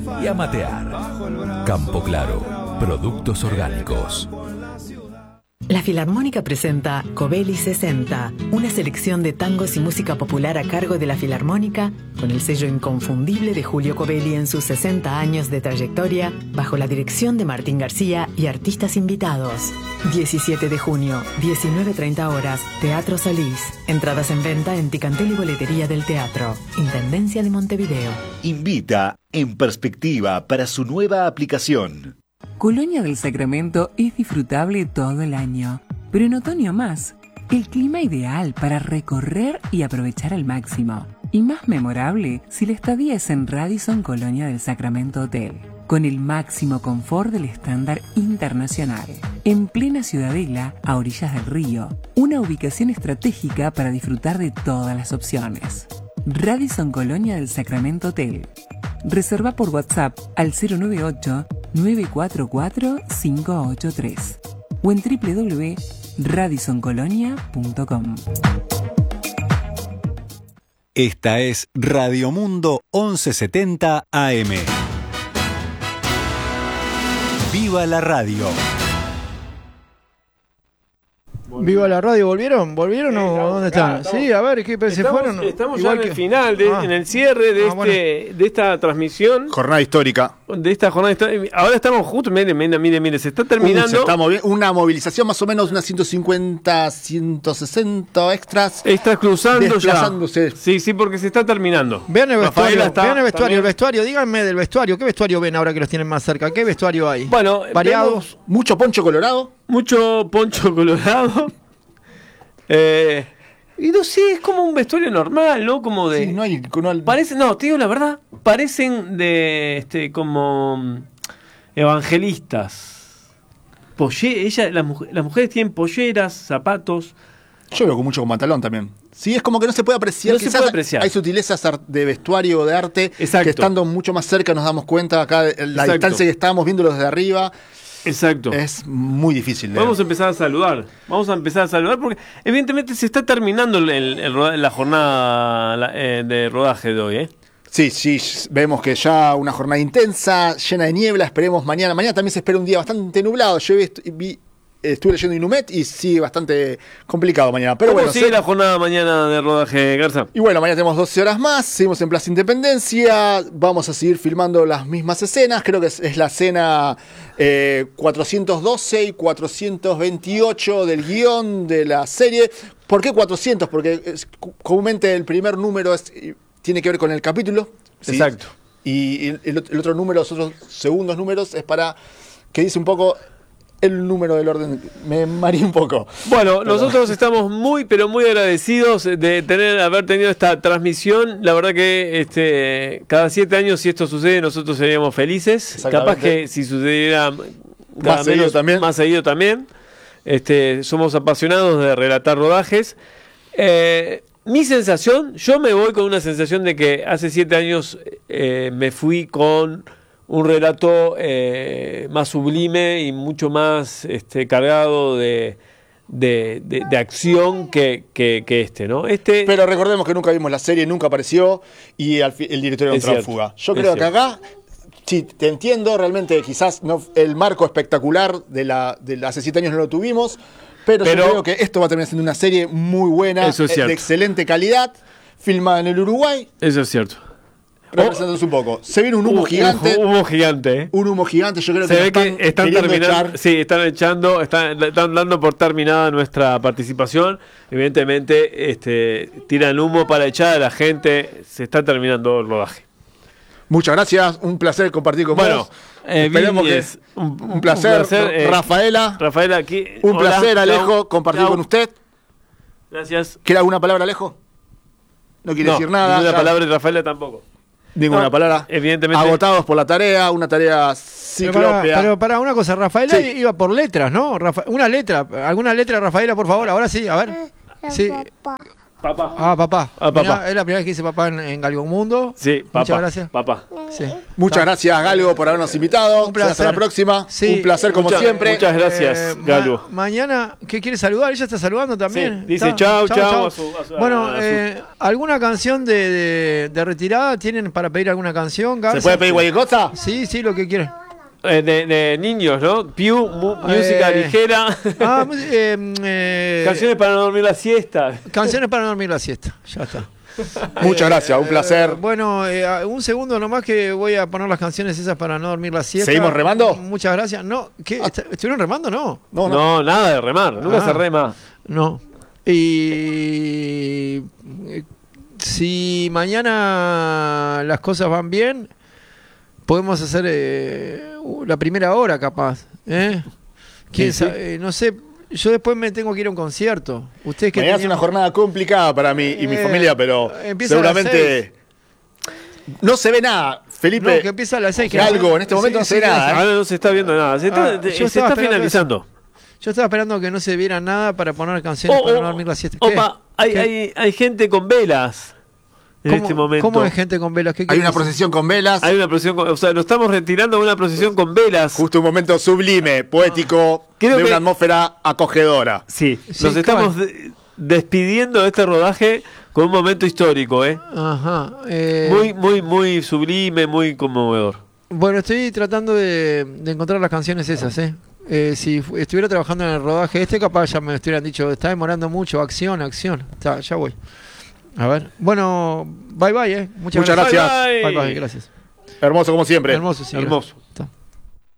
y a matear. Campo Claro, productos orgánicos. La Filarmónica presenta Covelli 60, una selección de tangos y música popular a cargo de la Filarmónica, con el sello inconfundible de Julio Covelli en sus 60 años de trayectoria, bajo la dirección de Martín García y artistas invitados. 17 de junio, 19:30 horas, Teatro Solís. Entradas en venta en Ticantel y Boletería del Teatro. Intendencia de Montevideo. Invita En Perspectiva para su nueva aplicación. Colonia del Sacramento es disfrutable todo el año, pero en otoño más. El clima ideal para recorrer y aprovechar al máximo. Y más memorable si la estadía es en Radisson Colonia del Sacramento Hotel, con el máximo confort del estándar internacional. En plena Ciudadela, a orillas del río, una ubicación estratégica para disfrutar de todas las opciones. Radisson Colonia del Sacramento Hotel. Reserva por WhatsApp al 098-944-583 o en www.radisoncolonia.com. Esta es Radio Mundo 1170 AM. ¡Viva la radio! Viva la radio, ¿volvieron? ¿Volvieron o dónde están? Sí, a ver, ¿qué se fueron? Estamos ya en el final, en el cierre de esta transmisión. Jornada histórica. De esta jornada histórica. Ahora estamos justo, mire, se está terminando. Se está una movilización más o menos, unas 150, 160 extras. Estás cruzando desplazándose. Ya. Sí, porque se está terminando. Vean el vestuario, díganme del vestuario. ¿Qué vestuario ven ahora que los tienen más cerca? ¿Qué vestuario hay? Bueno, variados. Mucho poncho colorado. Y no sé, es como un vestuario normal, ¿no? Como de. Sí, parece, no, te digo la verdad, parecen de como evangelistas. Las mujeres tienen polleras, zapatos. Yo veo con mucho con pantalón también. Sí, es como que no se puede apreciar. Hay sutilezas de vestuario, de arte. Exacto. Que estando mucho más cerca nos damos cuenta acá la distancia que estábamos viéndolo desde arriba. Exacto. Es muy difícil. Vamos a empezar a saludar porque evidentemente se está terminando la jornada de rodaje de hoy, ¿eh? Sí, vemos que ya una jornada intensa, llena de niebla, esperemos mañana. Mañana también se espera un día bastante nublado. Yo estuve leyendo Inumet y sigue bastante complicado mañana. Pero ¿Cómo sigue la jornada mañana de rodaje, Garza? Y bueno, mañana tenemos 12 horas más, seguimos en Plaza Independencia, vamos a seguir filmando las mismas escenas, creo que es la escena 412 y 428 del guión de la serie. ¿Por qué 400? Porque comúnmente el primer número tiene que ver con el capítulo. ¿sí? Exacto. Y el otro número, los otros segundos números, es para que dice un poco el número del orden. Me mareé un poco. Bueno, nosotros estamos muy, pero muy agradecidos de haber tenido esta transmisión. La verdad que cada 7 años, si esto sucede, nosotros seríamos felices. Capaz que si sucediera más seguido también. Somos apasionados de relatar rodajes. Mi sensación, yo me voy con una sensación de que hace 7 años me fui con un relato más sublime y mucho más cargado de acción que ¿no? Pero recordemos que nunca vimos la serie, nunca apareció y el director era un tránsfuga. Yo creo que acá, sí, te entiendo, realmente quizás no el marco espectacular de hace 7 años no lo tuvimos, pero yo creo que esto va a terminar siendo una serie muy buena, de excelente calidad, filmada en el Uruguay. Eso es cierto. Representándonos un poco. Se viene un humo gigante. Un humo gigante, yo creo que están terminando. Sí, están dando por terminada nuestra participación. Evidentemente, tiran humo para echar a la gente. Se está terminando el rodaje. Muchas gracias, un placer compartir con vos. Esperemos que es un placer. Rafaela, aquí. Un placer, Alejo, compartir con usted. Gracias. ¿Quiere alguna palabra, Alejo? No quiere decir nada. Ninguna palabra, y Rafaela tampoco. Ninguna palabra. Evidentemente. Agotados por la tarea, una tarea ciclópea. Pero para una cosa, Rafaela iba por letras, ¿no? Alguna letra, Rafaela, por favor, ahora sí, a ver. Sí. Papá. Ah, papá. Papá. Mirá, es la primera vez que dice papá en Galgomundo. Sí, papá. Muchas gracias. Papá. Sí. Muchas gracias, Galgo, por habernos invitado. Un placer. Hasta la próxima. Sí. Un placer como siempre. Muchas gracias, Galo. Mañana, ¿qué quiere saludar? Ella está saludando también. Sí, dice chau. Bueno, ¿alguna canción de retirada tienen para pedir alguna canción, Garza? ¿Se puede pedir cualquier cosa? Sí, lo que quieran. De niños, ¿no? Piu, música ligera. Canciones para no dormir la siesta. Canciones para no dormir la siesta. Ya está. Muchas gracias, un placer. Bueno, un segundo nomás que voy a poner las canciones esas para no dormir la siesta. ¿Seguimos remando? Muchas gracias. No, ¿qué? ¿Estuvieron remando? No. No, nada de remar. Nunca se rema. No. Y si mañana las cosas van bien, podemos hacer la primera hora capaz. ¿Quién sabe? No sé. Yo después me tengo que ir a un concierto. Ustedes que mañana es una jornada complicada para mí y mi familia, pero seguramente no se ve nada. Felipe, no, que empieza a las 6. Algo en este momento no se ve nada. Ahora no se está viendo nada. Se está finalizando. Yo estaba esperando que no se viera nada para poner canciones para no dormir la siesta. Opa, hay gente con velas en este momento. ¿Cómo hay gente con velas? Hay una procesión con velas. Hay una procesión, o sea, nos estamos retirando a una procesión con velas. Justo un momento sublime, poético, de una atmósfera acogedora. Sí, nos estamos despidiendo de este rodaje con un momento histórico, Ajá. Muy sublime, muy conmovedor. Bueno, estoy tratando de encontrar las canciones esas, si estuviera trabajando en el rodaje capaz ya me estuvieran dicho, está demorando mucho, acción. Ya voy. A ver. Bueno, bye. Muchas gracias. Bye, bye, gracias. Hermoso como siempre. Hermoso, sí. Hermoso. Gracias.